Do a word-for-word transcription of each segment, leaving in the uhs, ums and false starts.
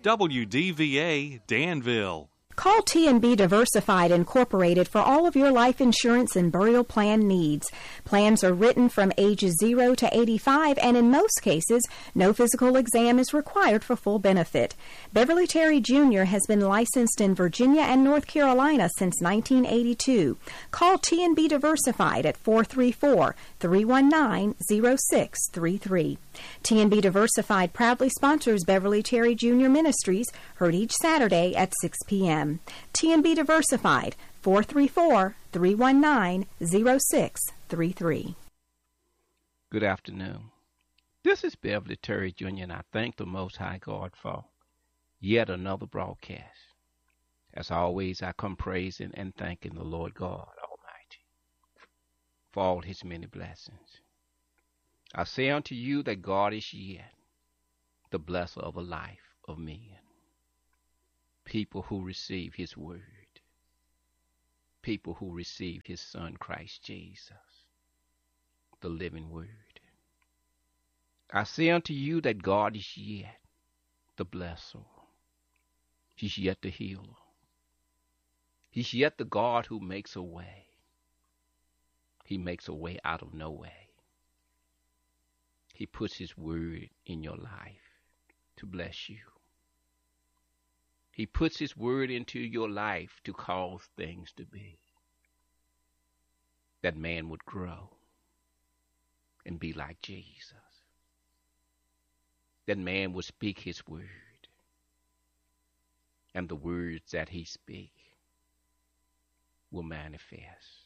W D V A Danville. Call T and B Diversified Incorporated for all of your life insurance and burial plan needs. Plans are written from ages zero to eighty-five, and in most cases, no physical exam is required for full benefit. Beverly Terry Junior has been licensed in Virginia and North Carolina since nineteen eighty-two. Call T and B Diversified at four three four, three one nine, zero six three three. T and B Diversified proudly sponsors Beverly Terry Junior Ministries, heard each Saturday at six p.m. T and B Diversified, four three four, three one nine, zero six three three. Good afternoon. This is Beverly Terry Junior, and I thank the Most High God for yet another broadcast. As always, I come praising and thanking the Lord God Almighty for all his many blessings. I say unto you that God is yet the blesser of the life of men. People who receive his word. People who receive his Son, Christ Jesus, the living word. I say unto you that God is yet the blesser. He's yet the healer. He's yet the God who makes a way. He makes a way out of no way. He puts his word in your life to bless you. He puts his word into your life to cause things to be. That man would grow and be like Jesus. That man would speak his word. And the words that he speaks will manifest.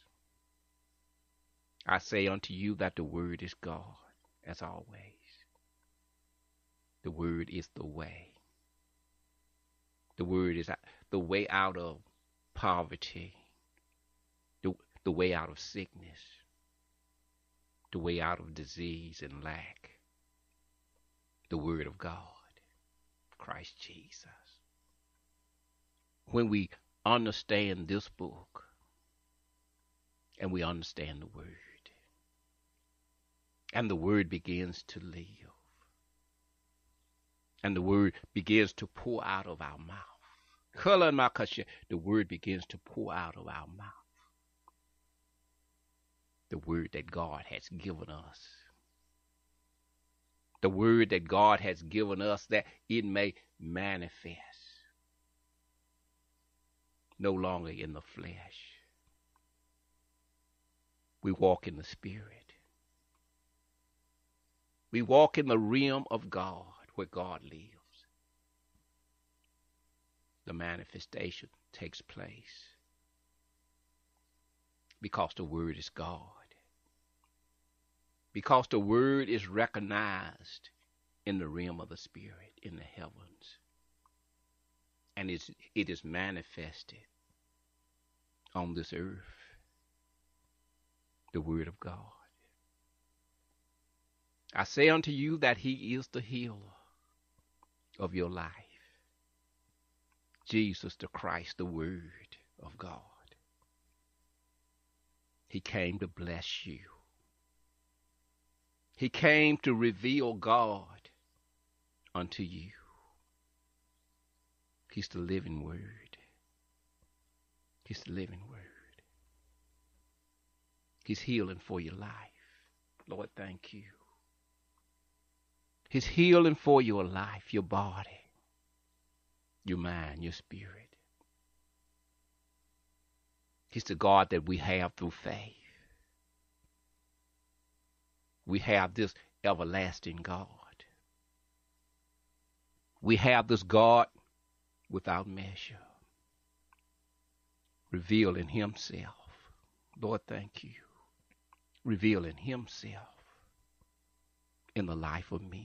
I say unto you that the word is God, as always. The word is the way. The word is the way out of poverty, the, the way out of sickness, the way out of disease and lack. The word of God, Christ Jesus. When we understand this book and we understand the word, and the word begins to live, and the word begins to pour out of our mouth. The word begins to pour out of our mouth. The word that God has given us. The word that God has given us that it may manifest. No longer in the flesh. We walk in the Spirit. We walk in the realm of God, where God lives. The manifestation takes place because the word is God. Because the word is recognized in the realm of the Spirit, in the heavens. And it's, it is manifested on this earth. The word of God. I say unto you that he is the healer of your life. Jesus the Christ, the Word of God. He came to bless you. He came to reveal God unto you. He's the living Word. He's the living Word. He's healing for your life. Lord, thank you. He's healing for your life, your body, your mind, your spirit. He's the God that we have through faith. We have this everlasting God. We have this God without measure, revealing himself. Lord, thank you. Revealing himself in the life of men.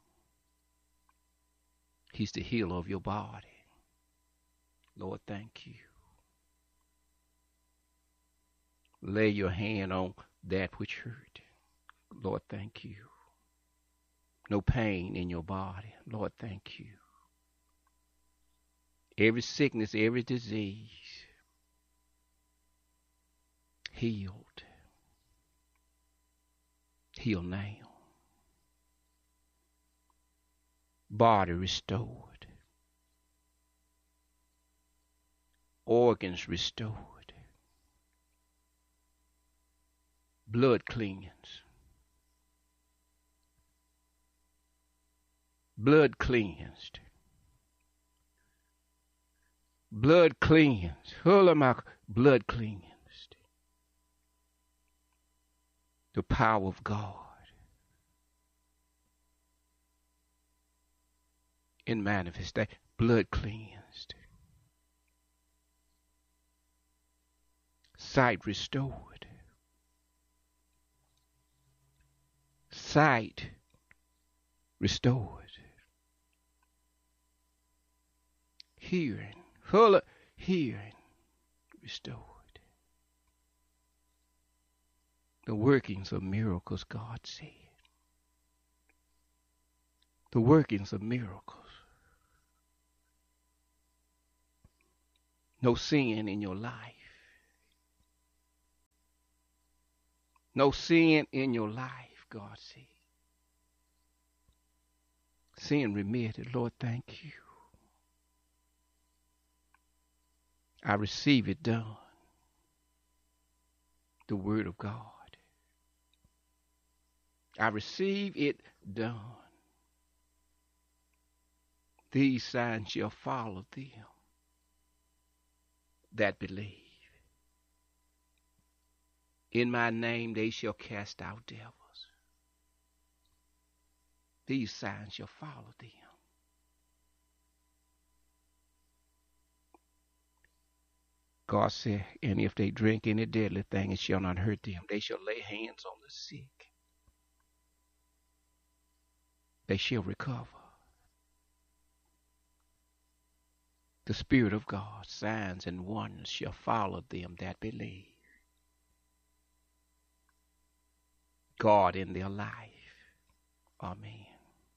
He's the healer of your body. Lord, thank you. Lay your hand on that which hurt. Lord, thank you. No pain in your body. Lord, thank you. Every sickness, every disease, healed. Heal now. Body restored. organs restored, blood cleansed, blood cleansed, blood cleansed, Hulamak, blood cleansed. The power of God in manifestation, blood cleansed, sight restored, sight restored, hearing, full hearing restored. The workings of miracles, God said. The workings of miracles. No sin in your life. No sin in your life, God said. Sin remitted. Lord, thank you. I receive it done. The word of God. I receive it done. These signs shall follow them that believe. In my name they shall cast out devils. These signs shall follow them. God said, and if they drink any deadly thing, it shall not hurt them. They shall lay hands on the sick. They shall recover. The Spirit of God, signs and wonders shall follow them that believe. God in their life. Amen.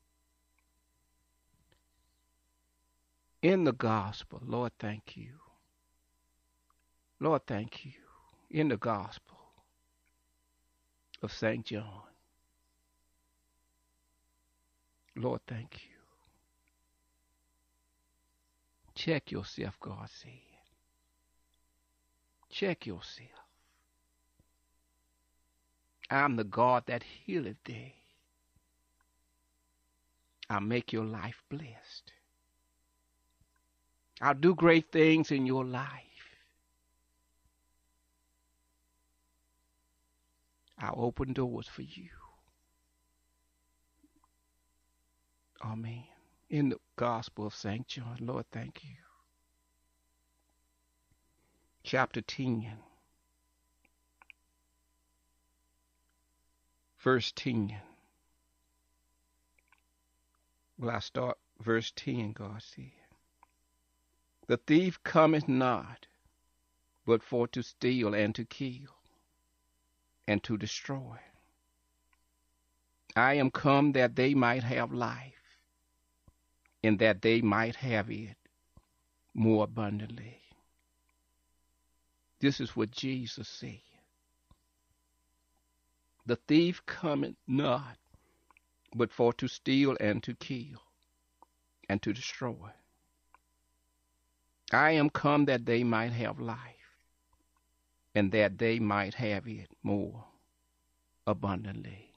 In the gospel, Lord, thank you. Lord, thank you. In the gospel of Saint John. Lord, thank you. Check yourself, God said. Check yourself. I'm the God that healeth thee. I'll make your life blessed. I'll do great things in your life. I'll open doors for you. Amen. In the Gospel of Saint John, Lord, thank you. Chapter ten. Verse ten. Well, I start verse ten, God said. The thief cometh not, but for to steal and to kill, and to destroy. I am come that they might have life, and that they might have it more abundantly. This is what Jesus said. The thief cometh not, but for to steal and to kill, and to destroy. I am come that they might have life, and that they might have it more abundantly.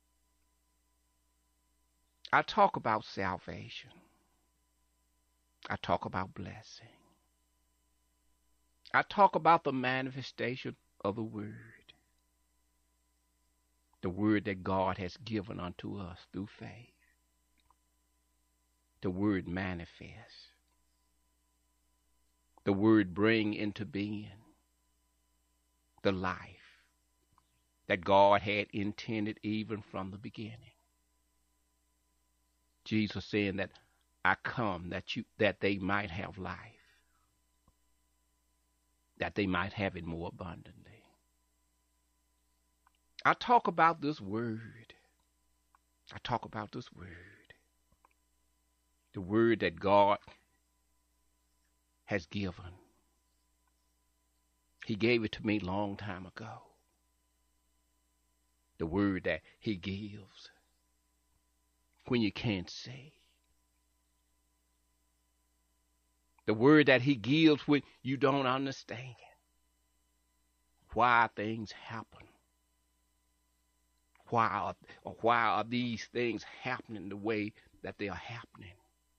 I talk about salvation. I talk about blessing. I talk about the manifestation of the Word. The Word that God has given unto us through faith. The Word manifests. The Word bring into being the life that God had intended even from the beginning. Jesus saying that I come that you that they might have life, that they might have it more abundantly. I talk about this word. I talk about this word. The word that God has given. He gave it to me long time ago. The word that he gives when you can't see. The word that he gives when you don't understand why things happen. Why are, or why are these things happening the way that they are happening?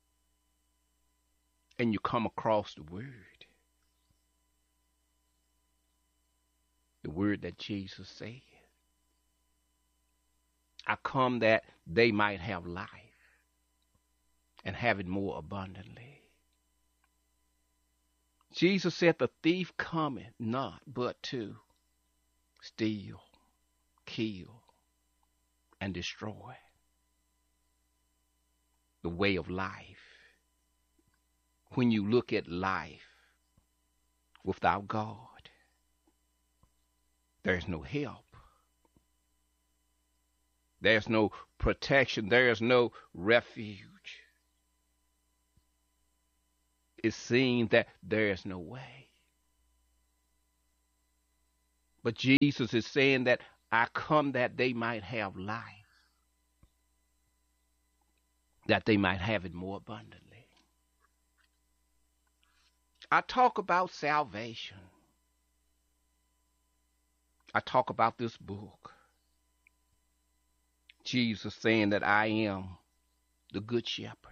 And you come across the word. The word that Jesus said. I come that they might have life and have it more abundantly. Jesus said the thief cometh not but to steal, kill, and destroy. The way of life. When you look at life without God, there's no help. There's no protection. There's no refuge. It seems that there's no way. But Jesus is saying that I come that they might have life, that they might have it more abundantly. I talk about salvation. I talk about this book. Jesus saying that I am the good shepherd.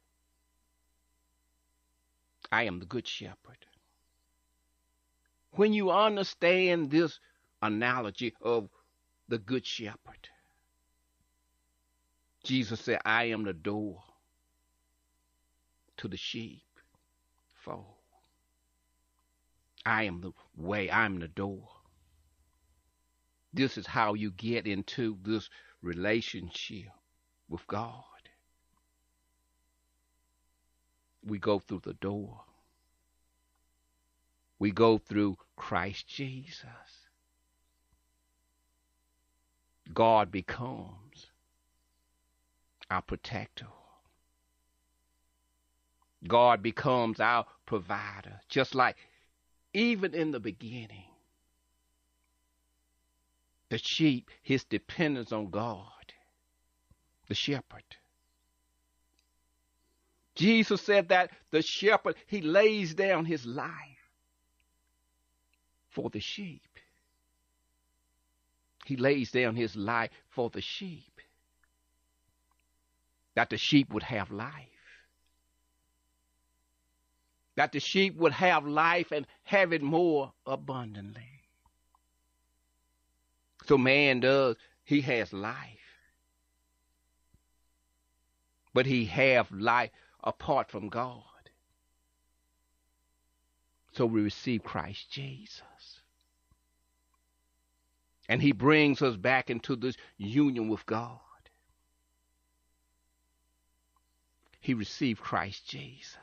I am the good shepherd. When you understand this analogy of the good shepherd, Jesus said, I am the door to the sheep fold. I am the way, I'm the door. This is how you get into this relationship with God. We go through the door. We go through Christ Jesus. God becomes our protector. God becomes our provider. Just like even in the beginning, the sheep, his dependence on God, the shepherd. Jesus said that the shepherd, he lays down his life for the sheep. He lays down his life for the sheep, that the sheep would have life. That the sheep would have life and have it more abundantly. So man does, he has life. But he have life apart from God. So we receive Christ Jesus. And he brings us back into this union with God. He received Christ Jesus.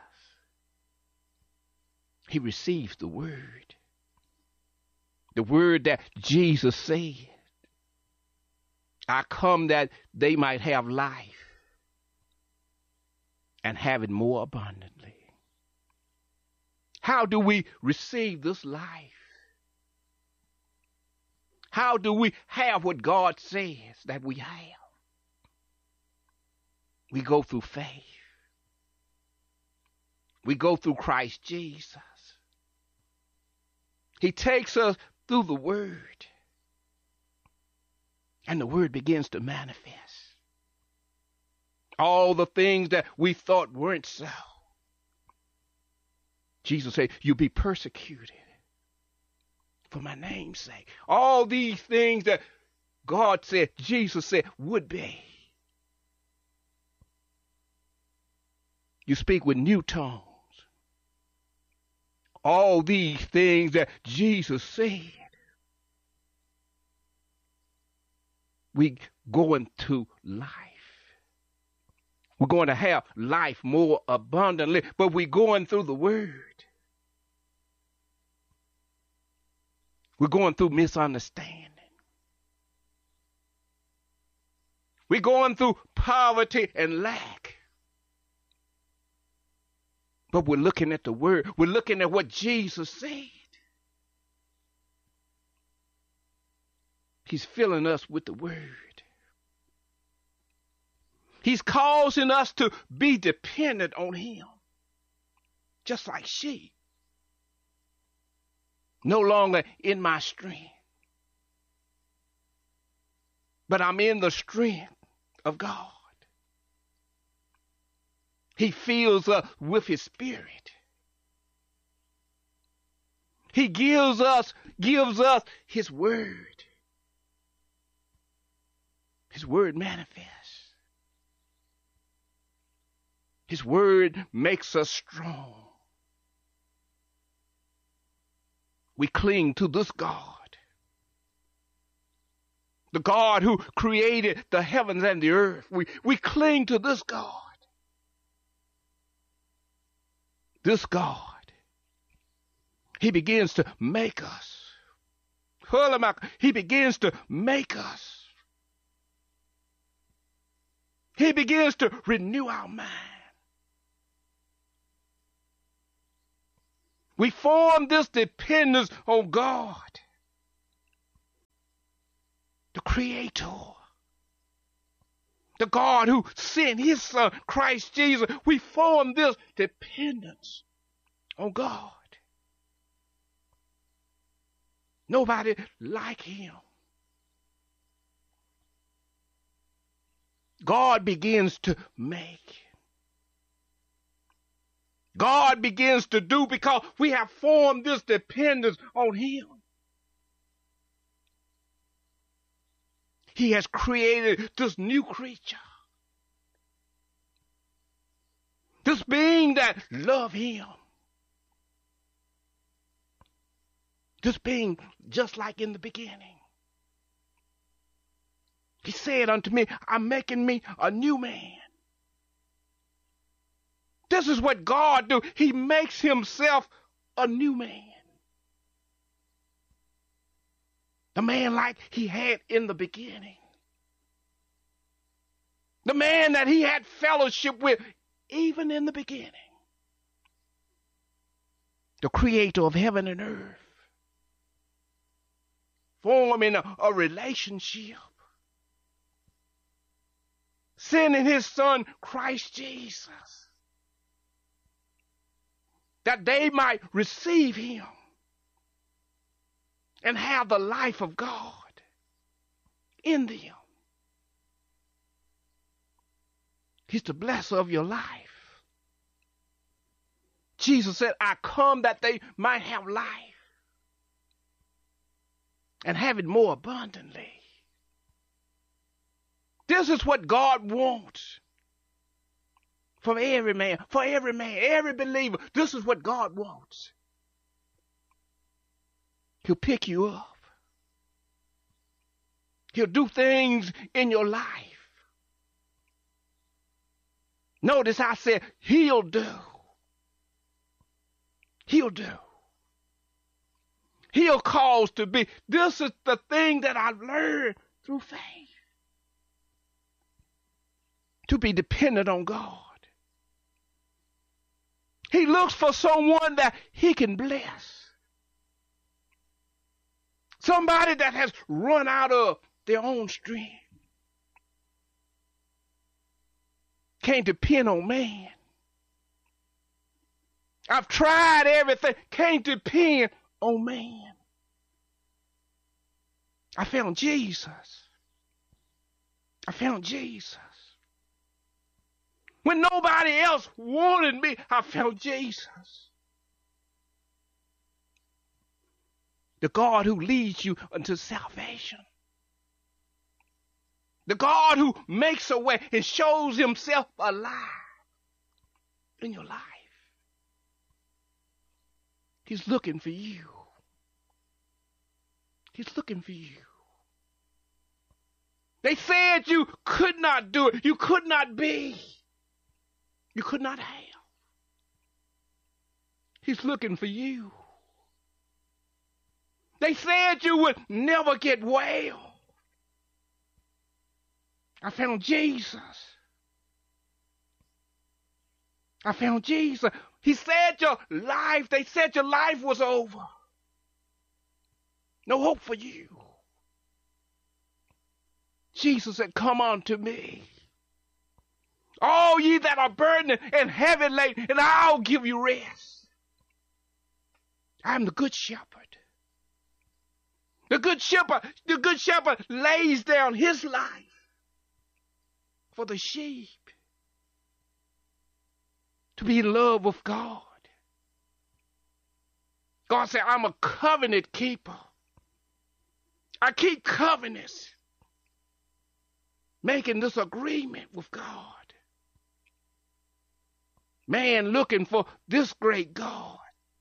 He receives the word. The word that Jesus said. I come that they might have life and have it more abundantly. How do we receive this life? How do we have what God says that we have? We go through faith. We go through Christ Jesus. He takes us through the word. And the word begins to manifest. All the things that we thought weren't so. Jesus said, you'll be persecuted for my name's sake. All these things that God said, Jesus said, would be. You speak with new tongues. All these things that Jesus said. We going to life. We're going to have life more abundantly, but we're going through the word. We're going through misunderstanding. We're going through poverty and lack. But we're looking at the word. We're looking at what Jesus said. He's filling us with the word. He's causing us to be dependent on him. just like sheep. No longer in my strength, but I'm in the strength of God. He fills us with his spirit. He gives us, gives us his word. His word manifests. His word makes us strong. We cling to this God, the God who created the heavens and the earth. We, we cling to this God. This God, he begins to make us. He begins to make us. He begins to renew our mind. We form this dependence on God, the Creator, the God who sent his Son, Christ Jesus. We form this dependence on God. Nobody like him. God begins to make. God begins to do because we have formed this dependence on him. He has created this new creature. This being that love him. This being just like in the beginning. He said unto me, I'm making me a new man. This is what God do. He makes himself a new man. The man like he had in the beginning. The man that he had fellowship with even in the beginning. The creator of heaven and earth. Forming a, a relationship. Sending his son Christ Jesus. That they might receive him and have the life of God in them. He's the blesser of your life. Jesus said, I come that they might have life and have it more abundantly. This is what God wants. For every man, for every man, every believer, this is what God wants. He'll pick you up. He'll do things in your life. Notice I said, he'll do. He'll do. He'll cause to be. This is the thing that I learned through faith. To be dependent on God. He looks for someone that he can bless. Somebody that has run out of their own strength. Can't depend on man. I've tried everything. Can't depend on man. I found Jesus. I found Jesus. When nobody else wanted me, I found Jesus. The God who leads you unto salvation. The God who makes a way and shows himself alive in your life. He's looking for you. He's looking for you. They said you could not do it. You could not be. You could not have. He's looking for you. They said you would never get well. I found Jesus. I found Jesus. He said your life, they said your life was over. No hope for you. Jesus said, come unto me. All ye that are burdened and heavy laden, and I'll give you rest. I'm the good shepherd. The good shepherd, the good shepherd lays down his life for the sheep to be in love with God. God said, I'm a covenant keeper. I keep covenants, making this agreement with God. Man looking for this great God,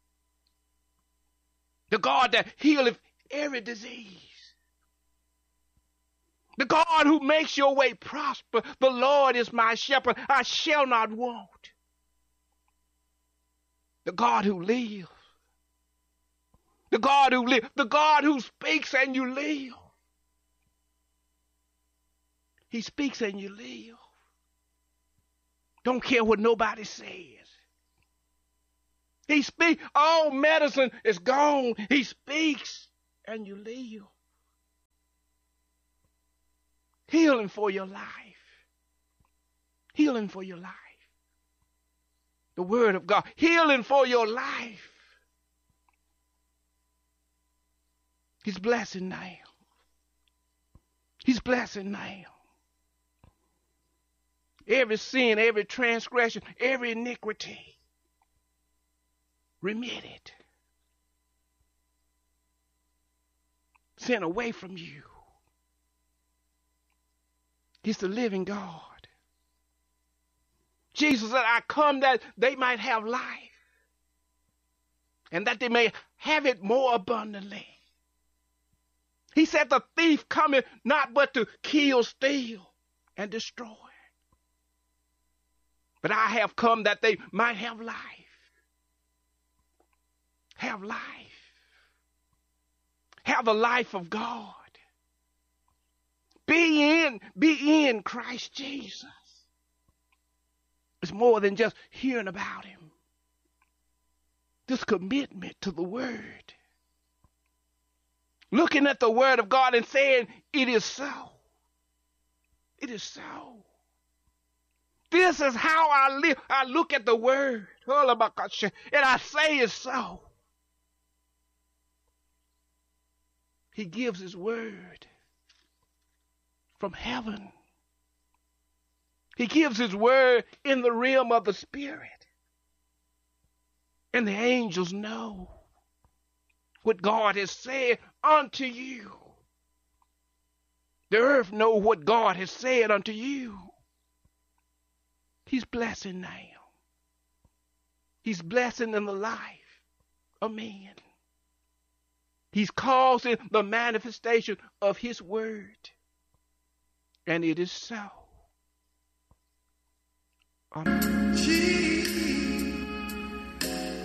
the God that healeth every disease, the God who makes your way prosper. The Lord is my shepherd, I shall not want. The God who lives, the God who lives, the God who speaks and you live. He speaks and you live. Don't care what nobody says. He speaks. All medicine is gone. He speaks and you live. Healing for your life. Healing for your life. The word of God. Healing for your life. He's blessing now. He's blessing now. Every sin, every transgression, every iniquity, remitted. Sent away from you. He's the living God. Jesus said, I come that they might have life, and that they may have it more abundantly. He said, the thief cometh not but to kill, steal, and destroy. But I have come that they might have life. Have life. Have the life of God. Be in, be in Christ Jesus. It's more than just hearing about him. This commitment to the word. Looking at the word of God and saying, it is so. It is so. This is how I live. I look at the word, and I say it's so. He gives his word from heaven. He gives his word in the realm of the spirit. And the angels know what God has said unto you. The earth knows what God has said unto you. He's blessing now. He's blessing in the life of man. He's causing the manifestation of his word. And it is so. Amen.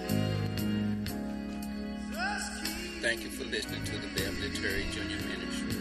Thank you for listening to the Beverly Terry Junior Ministry.